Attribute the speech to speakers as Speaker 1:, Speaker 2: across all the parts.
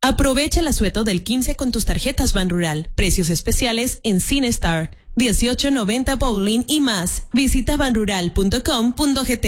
Speaker 1: Aprovecha el asueto del 15 con tus tarjetas Banrural. Precios especiales en CineStar. 1890 Bowling y más. Visita banrural.com.gt.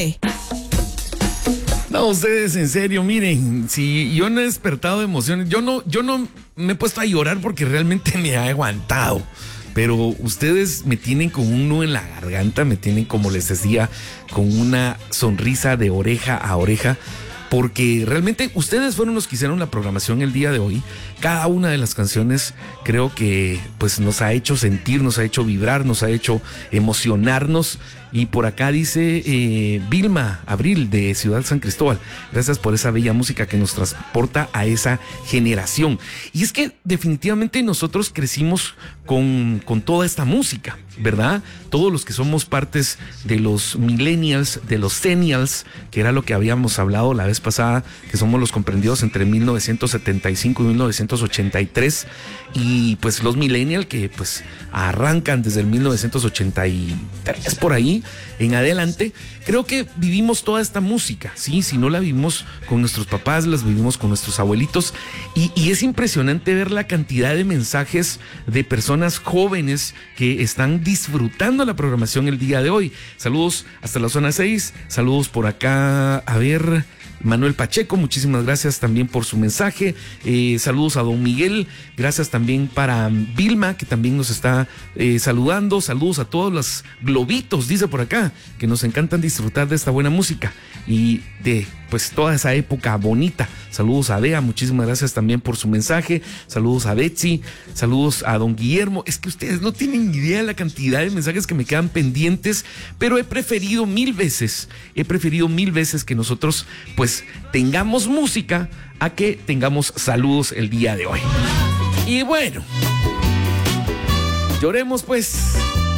Speaker 2: No, ustedes en serio, miren, si yo no he despertado de emociones, yo no me he puesto a llorar porque realmente me ha aguantado. Pero ustedes me tienen con un nudo en la garganta, me tienen, como les decía, con una sonrisa de oreja a oreja, porque realmente ustedes fueron los que hicieron la programación el día de hoy. Cada una de las canciones creo que pues nos ha hecho sentir, nos ha hecho vibrar, nos ha hecho emocionarnos. Y por acá dice Vilma Abril de Ciudad San Cristóbal, gracias por esa bella música que nos transporta a esa generación. Y es que definitivamente nosotros crecimos con toda esta música, ¿verdad? Todos los que somos partes de los millennials, de los zennials, que era lo que habíamos hablado la vez pasada, que somos los comprendidos entre 1975 y 1983, y pues los millennials que pues arrancan desde el 1983 por ahí en adelante. Creo que vivimos toda esta música, ¿sí? Si no la vivimos con nuestros papás, las vivimos con nuestros abuelitos, y es impresionante ver la cantidad de mensajes de personas jóvenes que están disfrutando la programación el día de hoy. Saludos hasta la zona 6, saludos por acá, a ver, Manuel Pacheco, muchísimas gracias también por su mensaje. Saludos a don Miguel, gracias también para Vilma, que también nos está saludando. Saludos a todos los globitos, dice por acá, que nos encantan disfrutar de esta buena música y de pues toda esa época bonita. Saludos a Bea, muchísimas gracias también por su mensaje. Saludos a Betsy, saludos a don Guillermo. Es que ustedes no tienen idea de la cantidad de mensajes que me quedan pendientes, pero he preferido mil veces que nosotros pues tengamos música a que tengamos saludos el día de hoy. Y bueno, lloremos pues.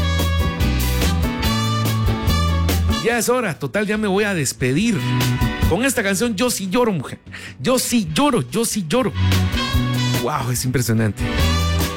Speaker 2: Ya es hora, total, ya me voy a despedir con esta canción. Yo sí lloro, mujer. Yo sí lloro. Wow, es impresionante.